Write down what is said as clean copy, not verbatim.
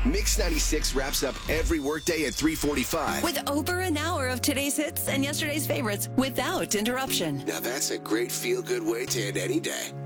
Mix 96 wraps up every workday at 3:45. With over an hour of today's hits and yesterday's favorites without interruption. Now that's a great feel-good way to end any day.